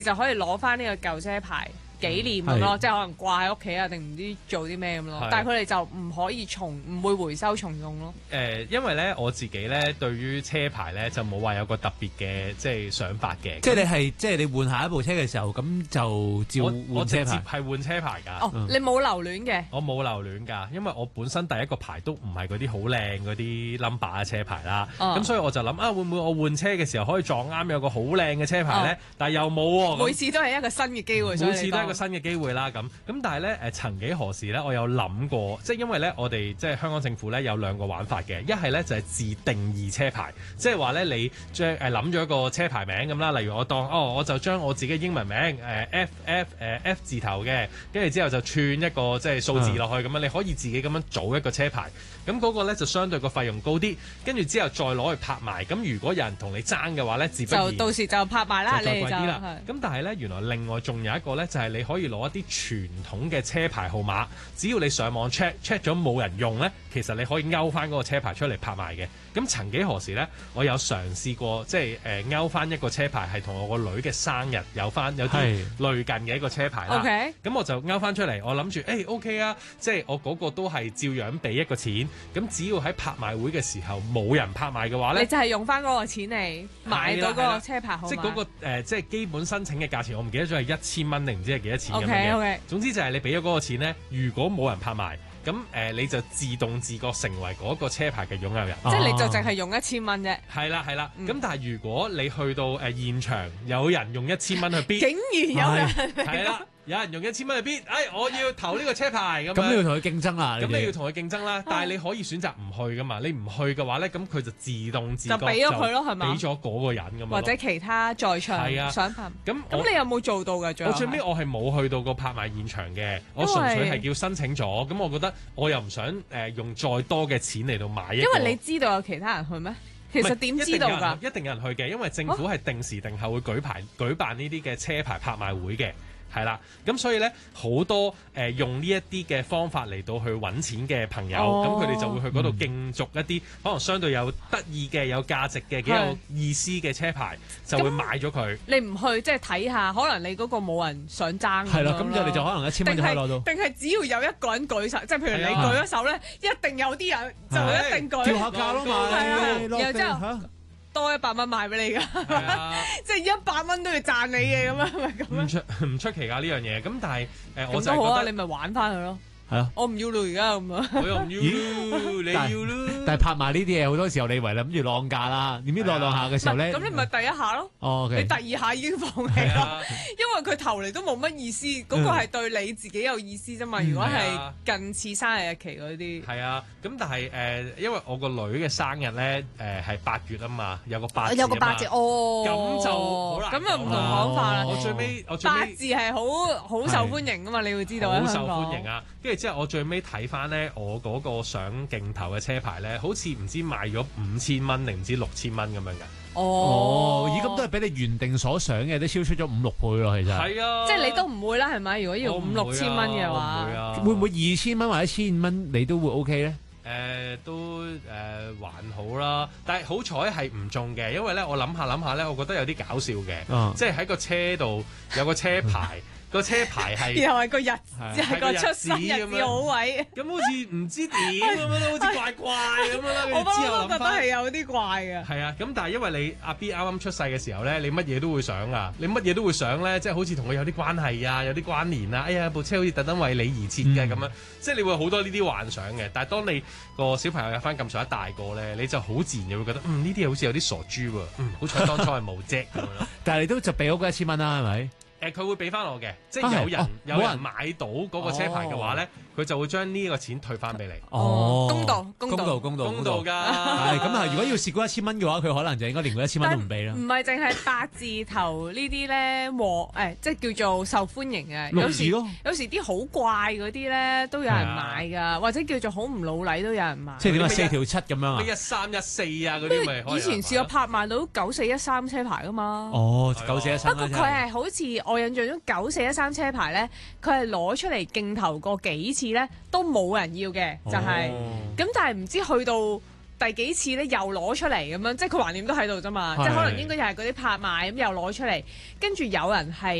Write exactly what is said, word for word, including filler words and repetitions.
就可以攞翻呢個舊車牌紀念咁咯，即係可能掛喺屋企啊，定唔知做啲咩咁咯。但係佢哋就唔可以重，唔會回收重用咯。 誒、呃，因為咧我自己咧對於車牌咧就冇話有個特別嘅即係想法嘅。 即係你係即係你換下一部車嘅時候，咁就照換車牌。 我直接係換車牌㗎。 哦，嗯、你冇留戀嘅？ 我冇留戀㗎，因為我本身第一個牌都唔係嗰啲好靚嗰啲 number 嘅車牌啦。咁、哦、所以我就諗啊，會唔會我換車嘅時候可以撞啱有個好靚嘅車牌咧？哦、但係又冇喎。 每次都係一個新嘅機會， 每次都係一個新嘅機會啦。咁咁，但係咧誒，曾幾何時咧，我有諗過，即係因為咧，我哋即係香港政府咧有兩個玩法嘅，一係咧就係、是、自定義車牌，即係話咧你將誒諗咗一個車牌名咁啦，例如我當哦，我就將我自己英文名誒、呃、F F 誒、呃、F 字頭嘅，跟住之後就串一個即係數字落去咁樣，嗯、你可以自己咁樣組一個車牌，咁嗰個咧就相對個費用高啲，跟住之後再攞去拍賣，咁如果有人同你爭嘅話咧，自不然就到時就拍賣啦， 就再貴啲啦。 咁但係咧，原來另外仲有一個咧，就係、是、你可以攞一啲傳統嘅車牌號碼，只要你上網 check check 咗冇人用咧，其實你可以勾翻嗰個車牌出嚟拍賣嘅。咁曾幾何時咧，我有嘗試過即係誒勾翻一個車牌係同我個女嘅生日有翻有啲類近嘅一個車牌啦。咁 Okay. 我就勾翻出嚟，我諗住誒 OK 啊，即係我嗰個都係照樣俾一個錢。咁只要喺拍賣會嘅時候冇人拍賣嘅話咧， 你就係用翻嗰個錢嚟買到嗰個車牌號碼。 即係嗰個、呃、即係基本申請嘅價錢，我唔記得咗係一千蚊定唔知係幾多錢咁樣嘅。 Okay, okay. 總之就係你俾咗嗰個錢咧，如果冇人拍賣。咁誒、呃、你就自動自覺成為嗰個車牌嘅擁有人， 即係你就淨係用一千蚊啫。 係啦係啦，咁、 嗯、 但係如果你去到誒、呃、現場有人用一千蚊去 bid， 竟然有人係啦。有人用一千蚊去 bid，哎，我要投呢個車牌咁樣。 咁你要同佢競爭啦。 咁你要同佢競爭啦，但係你可以選擇唔去噶嘛。你唔去嘅話咧，咁佢就自動自覺就俾咗佢咯，係嘛？ 俾咗嗰個人咁樣。 或者其他在場係啊想拍。 咁咁你有冇做到㗎？最後我最尾我係冇去到個拍賣現場嘅，我純粹係叫申請咗。咁我覺得我又唔想誒、呃、用再多嘅錢嚟到買一個。 因為你知道有其他人去咩？其實點知道㗎？ 一定有人去嘅，因為政府係定時定候會舉牌、哦、舉辦呢啲嘅車牌拍賣會嘅。係啦，咁所以咧好多誒、呃、用呢一啲嘅方法嚟到去揾錢嘅朋友，咁佢哋就會去嗰度競逐一啲、嗯、可能相對有得意嘅、有價值嘅、幾有意思嘅車牌，就會買咗佢。 你唔去即係睇下，可能你嗰個冇人想爭。 係啦，咁就你就可能一千蚊就可以攞到。 定係只要有一個人舉手，即係譬如你舉咗手咧，一定有啲人就一定舉。 跳下價咯嘛， 然後之後多一百蚊賣俾你㗎，即係一百蚊都要賺你嘅咁樣，係咪咁樣？唔出唔出奇㗎呢樣嘢，咁但係誒、呃、我就覺得好啊，你咪玩翻佢咯。 係啊， 我唔要咯而家咁啊， 我又唔要，你要咯。 但係拍賣呢啲嘢好多時候你以為諗住浪價啦，點知浪浪下嘅時候咧， 咁你咪第一下咯。 哦， 你第二下已經放棄啦，因為佢投嚟都冇乜意思，嗰個係對你自己有意思啫嘛。如果係近似生日日期嗰啲， 係啊。咁但係誒，因為我個女嘅生日咧誒係八月啊嘛，有個八字有個八字哦， 咁就好啦， 咁就唔同講法啦。 我最尾我最尾八字係好好受歡迎噶嘛，你會知道。 好受歡迎啊！跟住之後我最尾睇翻咧，我嗰個上鏡頭嘅車牌咧，好似唔知賣咗五千蚊定唔知六千蚊咁樣嘅。 哦，咦，咁都係俾你原定所想嘅，都超出咗五六倍咯，其實。 係啊， 即係你都唔會啦，係咪？如果要五六千蚊嘅話， 會啊， 會唔會二千蚊或者千五蚊你都會 OK 咧？ 誒、呃、都誒、呃、還好啦，但係好彩係唔中嘅，因為咧我諗下諗下咧，我覺得有啲搞笑嘅，嗯、即係喺個車度有個車牌。個車牌係又係個日，又係個出生日字好位， 咁好似唔知點咁樣好似怪怪咁樣啦。 我之後覺得係有啲怪嘅。 係啊，咁但係因為你阿 B 啱啱出世嘅時候咧，你乜嘢都會想啊，你乜嘢都會想咧，即係好似同佢有啲關係啊，有啲關聯啊。哎呀，部車好似特登為你而設嘅咁樣，嗯、即係你會好多呢啲幻想嘅。但係當你個小朋友有翻咁上一大個咧，你就好自然就會覺得，嗯，呢啲嘢好似有啲傻豬喎，嗯，好彩當初係冇啫咁樣咯。 但係你都就俾咗一千蚊啦，係咪？ 誒佢會俾翻我嘅，即係有人有人買到嗰個車牌嘅話咧，佢就會將呢個錢退翻俾你。 哦， 公道公道公道公道㗎。 係咁啊！如果要蝕嗰一千蚊嘅話，佢可能就應該連嗰一千蚊都唔俾啦。 唔係淨係八字頭呢啲咧，和誒即係叫做受歡迎嘅。 六字咯。 有時啲好怪嗰啲咧都有人買㗎，或者叫做好唔老禮都有人買。 即係點啊？四條七咁樣啊？ 一三一四啊嗰啲咪可以。 以前試過拍賣到九四一三車牌㗎嘛。 哦，九四一三。 不過佢係好似我印象中九四一三車牌咧，佢係攞出嚟競投過幾次咧，都冇人要嘅，就係、是、咁。哦、但係唔知去到第幾次咧又攞出嚟咁樣，即係佢橫掂都喺度啫嘛，即係可能應該又係嗰啲拍賣咁又攞出嚟，跟住有人係